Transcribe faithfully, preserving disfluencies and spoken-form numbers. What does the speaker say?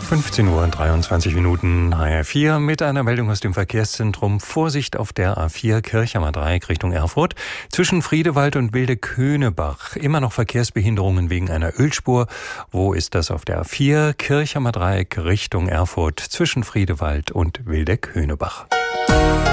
fünfzehn Uhr und dreiundzwanzig Minuten, H R vier mit einer Meldung aus dem Verkehrszentrum. Vorsicht auf der A vier Kirchhammer Dreieck Richtung Erfurt. Zwischen Friedewald und Wildeköhnebach immer noch Verkehrsbehinderungen wegen einer Ölspur. Wo ist das auf der A vier Kirchhammer Dreieck Richtung Erfurt zwischen Friedewald und Wildeköhnebach?